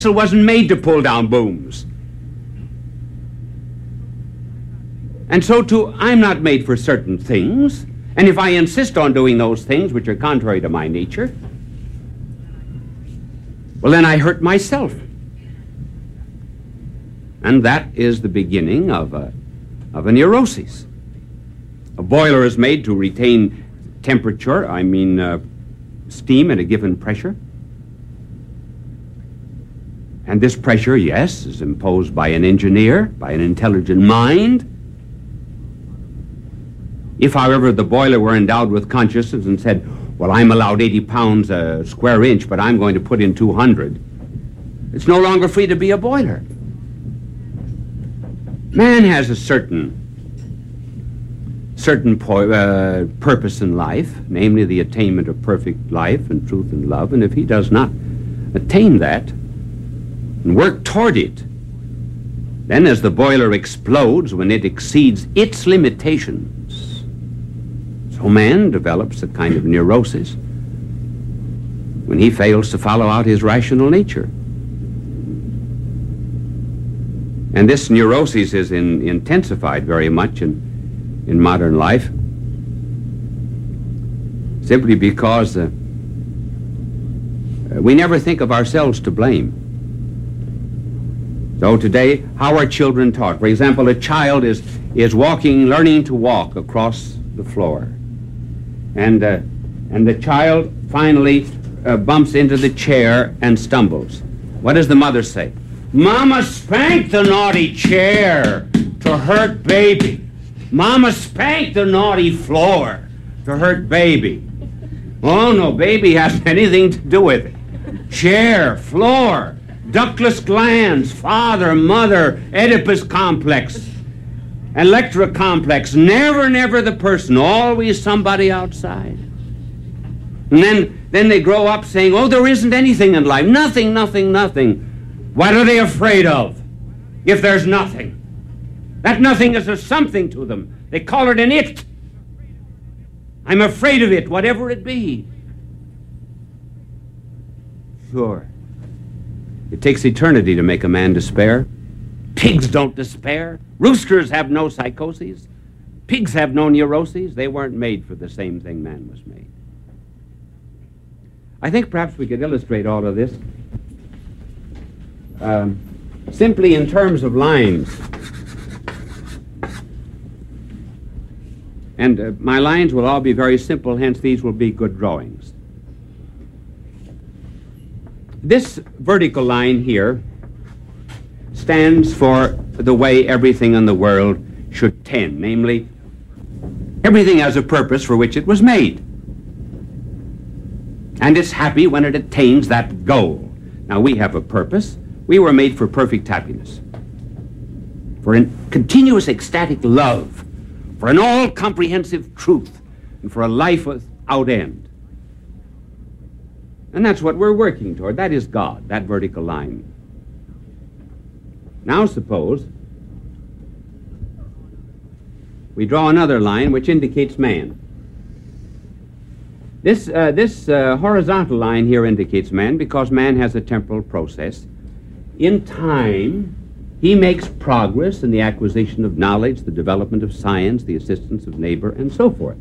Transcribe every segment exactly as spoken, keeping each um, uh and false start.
wasn't made to pull down booms. And so too, I'm not made for certain things. And if I insist on doing those things which are contrary to my nature, well, then I hurt myself. And that is the beginning of a, of a neurosis. A boiler is made to retain temperature, I mean uh, steam at a given pressure. And this pressure, yes, is imposed by an engineer, by an intelligent mind. If, however, the boiler were endowed with consciousness and said, well, I'm allowed eighty pounds a square inch, but I'm going to put in two hundred, it's no longer free to be a boiler. Man has a certain, certain po- uh, purpose in life, namely the attainment of perfect life and truth and love, and if he does not attain that and work toward it, then as the boiler explodes when it exceeds its limitations, so man develops a kind of neurosis when he fails to follow out his rational nature. And this neurosis is in, intensified very much in, in modern life, simply because uh, we never think of ourselves to blame. So today, how are children taught? For example, a child is, is walking, learning to walk across the floor. And, uh, and the child finally uh, bumps into the chair and stumbles. What does the mother say? Mama spanked the naughty chair to hurt baby. Mama spanked the naughty floor to hurt baby. Oh, no, baby has anything to do with it. Chair, floor, ductless glands, father, mother, Oedipus complex, Electra complex, never, never the person, always somebody outside. And then, then they grow up saying, oh, there isn't anything in life, nothing, nothing, nothing. What are they afraid of if there's nothing? That nothing is a something to them. They call it an it. I'm afraid of it, whatever it be. Sure. It takes eternity to make a man despair. Pigs don't despair. Roosters have no psychoses. Pigs have no neuroses. They weren't made for the same thing man was made. I think perhaps we could illustrate all of this um, simply in terms of lines. And uh, my lines will all be very simple, hence these will be good drawings. This vertical line here stands for the way everything in the world should tend, namely, everything has a purpose for which it was made. And it's happy when it attains that goal. Now, we have a purpose. We were made for perfect happiness, for a continuous ecstatic love, for an all-comprehensive truth, and for a life without end. And that's what we're working toward. That is God, that vertical line. Now suppose we draw another line which indicates man. This, uh, this uh, horizontal line here indicates man because man has a temporal process. In time, he makes progress in the acquisition of knowledge, the development of science, the assistance of neighbor, and so forth.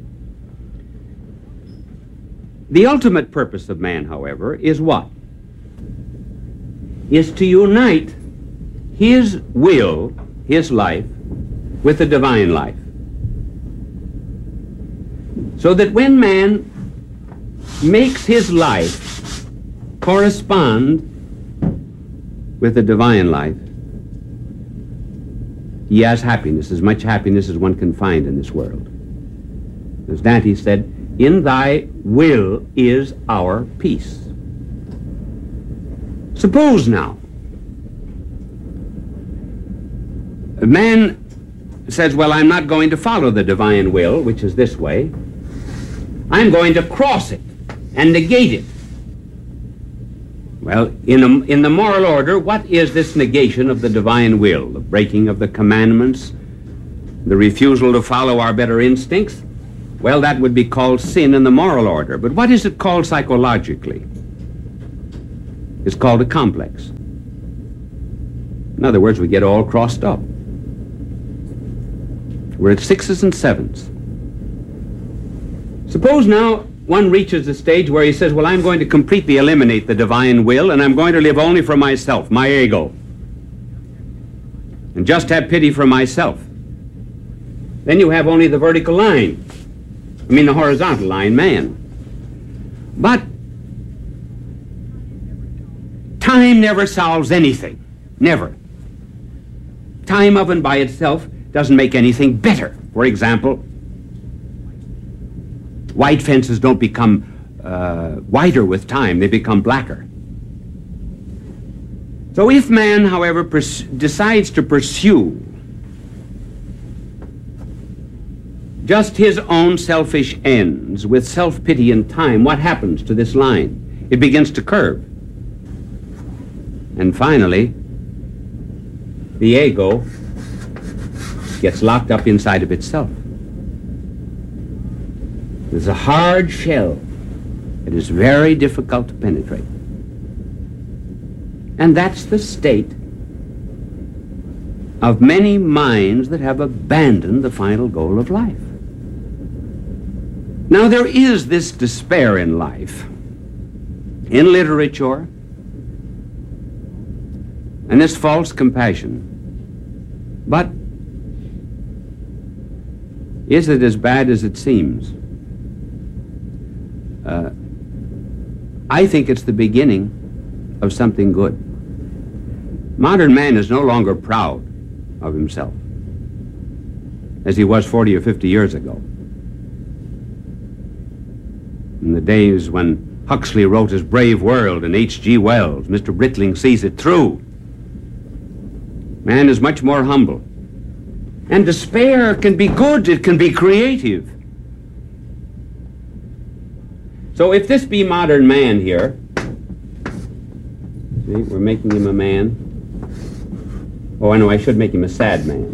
The ultimate purpose of man, however, is what? Is to unite his will, his life, with the divine life. So that when man makes his life correspond with the divine life, he has happiness, as much happiness as one can find in this world. As Dante said, in thy will is our peace. Suppose now, a man says, well, I'm not going to follow the divine will, which is this way. I'm going to cross it and negate it. Well, in, a, in the moral order, what is this negation of the divine will? The breaking of the commandments, the refusal to follow our better instincts? Well, that would be called sin in the moral order. But what is it called psychologically? is called a complex. In other words, we get all crossed up. We're at sixes and sevens. Suppose now one reaches the stage where he says, well, I'm going to completely eliminate the divine will, and I'm going to live only for myself, my ego, and just have pity for myself. Then you have only the vertical line. I mean the horizontal line, man. But time never solves anything. Never. Time of and by itself doesn't make anything better. For example, white fences don't become uh, whiter with time, they become blacker. So if man, however, pers- decides to pursue just his own selfish ends with self-pity and time, what happens to this line? It begins to curve. And finally, the ego gets locked up inside of itself. There's a hard shell. It is very difficult to penetrate. And that's the state of many minds that have abandoned the final goal of life. Now, there is this despair in life, in literature, and this false compassion. But is it as bad as it seems? Uh, I think it's the beginning of something good. Modern man is no longer proud of himself as he was forty or fifty years ago. In the days when Huxley wrote his Brave World and H G Wells, Mister Britling sees it through. Man is much more humble. And despair can be good, it can be creative. So if this be modern man here, see, we're making him a man. Oh, I know, I should make him a sad man.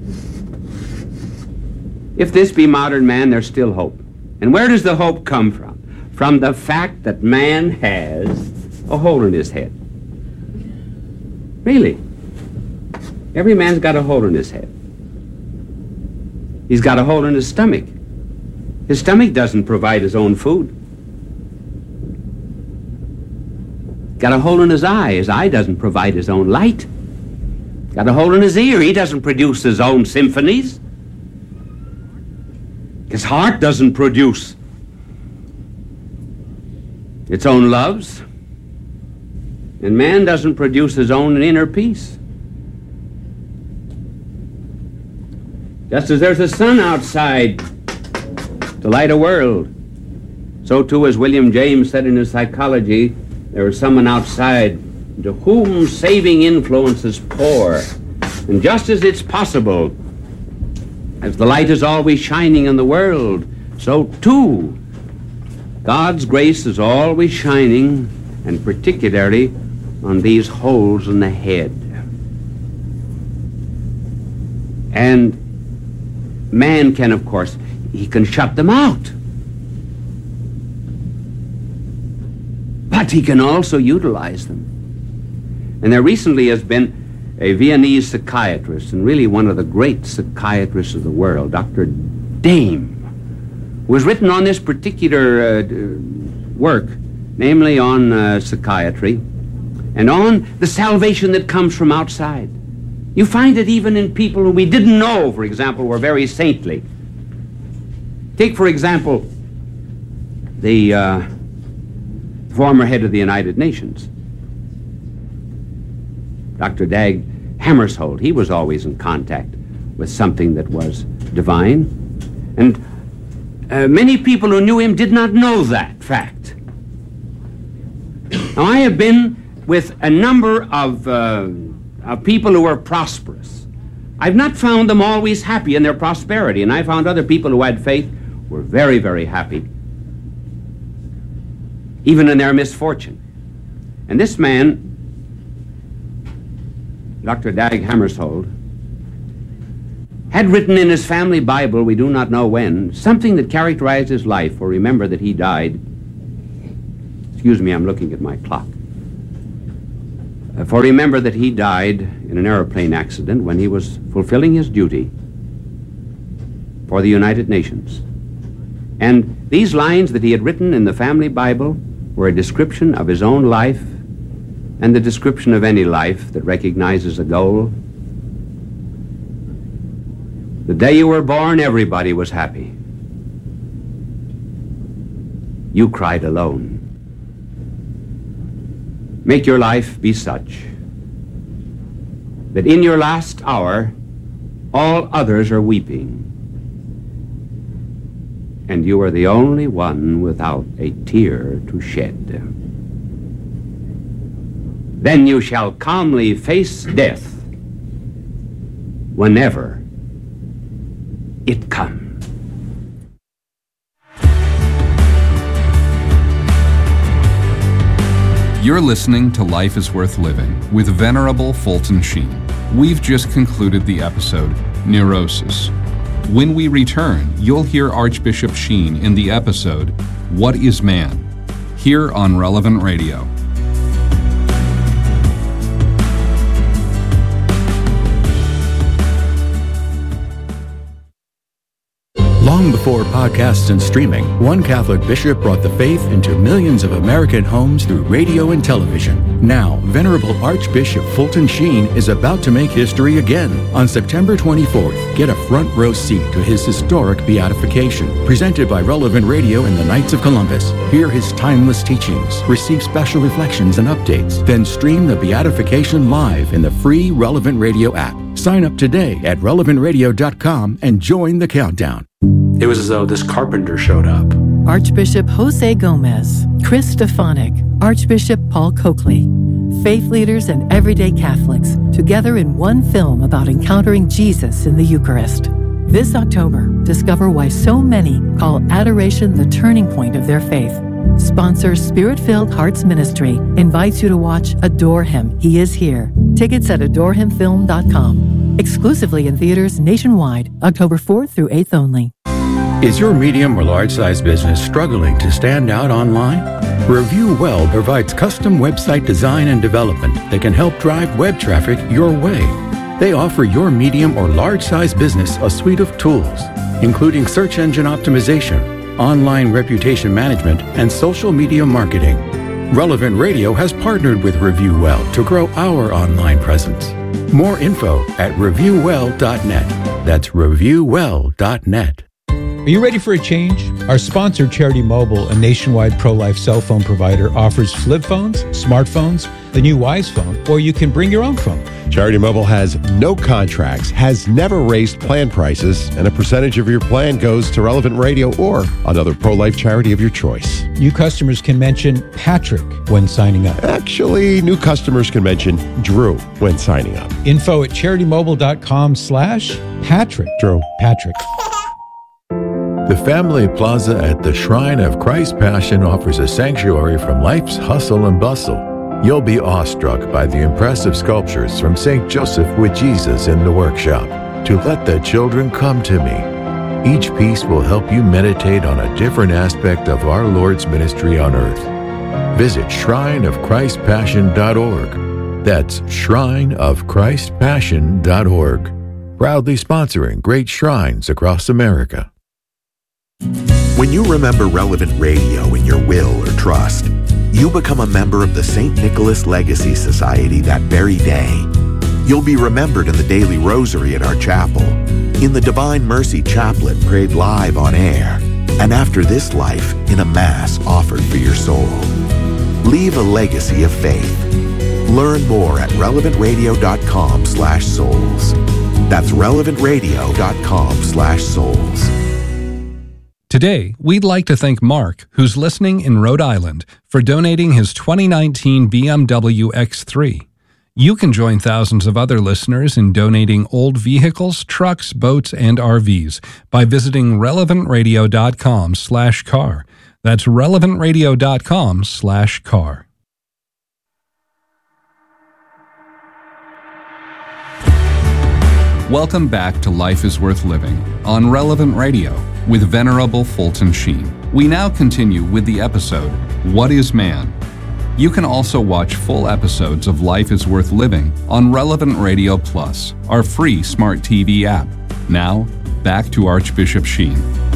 If this be modern man, there's still hope. And where does the hope come from? From the fact that man has a hole in his head. Really. Every man's got a hole in his head. He's got a hole in his stomach. His stomach doesn't provide his own food. Got a hole in his eye. His eye doesn't provide his own light. Got a hole in his ear. He doesn't produce his own symphonies. His heart doesn't produce its own loves. And man doesn't produce his own inner peace. Just as there's a sun outside to light a world, so too, as William James said in his Psychology, there is someone outside to whom saving influences pour. And just as it's possible, as the light is always shining in the world, so too God's grace is always shining, and particularly on these holes in the head. And man can, of course, he can shut them out. But he can also utilize them. And there recently has been a Viennese psychiatrist, and really one of the great psychiatrists of the world, Doctor Dame, who has written on this particular uh, work, namely on uh, psychiatry, and on the salvation that comes from outside. You find it even in people who we didn't know, for example, were very saintly. Take, for example, the uh, former head of the United Nations, Doctor Dag Hammarskjöld. He was always in contact with something that was divine. And uh, many people who knew him did not know that fact. Now, I have been with a number of, uh, of people who were prosperous. I've not found them always happy in their prosperity, and I found other people who had faith were very, very happy, even in their misfortune. And this man, Doctor Dag Hammarskjöld, had written in his family Bible, we do not know when, something that characterized his life. For remember that he died, excuse me, I'm looking at my clock, Uh, for remember that he died in an airplane accident when he was fulfilling his duty for the United Nations. And these lines that he had written in the family Bible were a description of his own life and the description of any life that recognizes a goal. The day you were born, everybody was happy. You cried alone. Make your life be such that in your last hour, all others are weeping, and you are the only one without a tear to shed. Then you shall calmly face death whenever it comes. You're listening to Life is Worth Living with Venerable Fulton Sheen. We've just concluded the episode, Neurosis. When we return, you'll hear Archbishop Sheen in the episode, What is Man? Here on Relevant Radio. Long before podcasts and streaming, one Catholic bishop brought the faith into millions of American homes through radio and television. Now, Venerable Archbishop Fulton Sheen is about to make history again. On September twenty-fourth, get a front row seat to his historic beatification, presented by Relevant Radio and the Knights of Columbus. Hear his timeless teachings, receive special reflections and updates, then stream the beatification live in the free Relevant Radio app. Sign up today at relevant radio dot com and join the countdown. It was as though this carpenter showed up. Archbishop Jose Gomez, Chris Stefanik, Archbishop Paul Coakley, faith leaders and everyday Catholics, together in one film about encountering Jesus in the Eucharist. This October, discover why so many call adoration the turning point of their faith. Sponsor Spirit-Filled Hearts Ministry invites you to watch Adore Him, He Is Here. Tickets at adore him film dot com. Exclusively in theaters nationwide, October fourth through eighth only. Is your medium or large-size business struggling to stand out online? Review Well provides custom website design and development that can help drive web traffic your way. They offer your medium or large-size business a suite of tools, including search engine optimization, online reputation management, and social media marketing. Relevant Radio has partnered with Review Well to grow our online presence. More info at review well dot net. That's review well dot net. Are you ready for a change? Our sponsor, Charity Mobile, a nationwide pro-life cell phone provider, offers flip phones, smartphones, the new Wise phone, or you can bring your own phone. Charity Mobile has no contracts, has never raised plan prices, and a percentage of your plan goes to Relevant Radio or another pro-life charity of your choice. New customers can mention Patrick when signing up. Actually, new customers can mention Drew when signing up. Info at charitymobile.com slash Patrick. Drew. Patrick. The Family Plaza at the Shrine of Christ's Passion offers a sanctuary from life's hustle and bustle. You'll be awestruck by the impressive sculptures from Saint Joseph with Jesus in the workshop, To Let the Children Come to Me. Each piece will help you meditate on a different aspect of our Lord's ministry on earth. Visit shrine of christ passion dot org. That's shrine of christ passion dot org. Proudly sponsoring great shrines across America. When you remember Relevant Radio in your will or trust, you become a member of the Saint Nicholas Legacy Society that very day. You'll be remembered in the daily rosary at our chapel, in the Divine Mercy Chaplet prayed live on air, and after this life in a Mass offered for your soul. Leave a legacy of faith. Learn more at relevant radio dot com slash souls. That's relevant radio dot com slash souls. Today, we'd like to thank Mark, who's listening in Rhode Island, for donating his twenty nineteen B M W X three. You can join thousands of other listeners in donating old vehicles, trucks, boats, and R Vs by visiting relevant radio dot com slash car. That's relevant radio dot com slash car. Welcome back to Life is Worth Living on Relevant Radio with Venerable Fulton Sheen. We now continue with the episode, What is Man? You can also watch full episodes of Life is Worth Living on Relevant Radio Plus, our free smart T V app. Now, back to Archbishop Sheen.